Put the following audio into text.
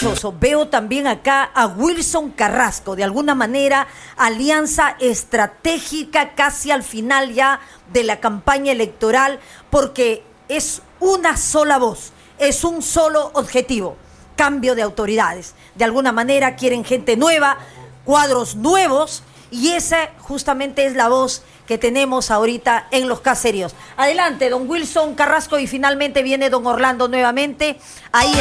sospechoso. Veo también acá a Wilson Carrasco, de alguna manera alianza estratégica casi al final ya de la campaña electoral, porque es una sola voz, es un solo objetivo, cambio de autoridades. De alguna manera quieren gente nueva, cuadros nuevos, y esa justamente es la voz que tenemos ahorita en los caseríos. Adelante, don Wilson Carrasco, y finalmente viene don Orlando nuevamente. Ahí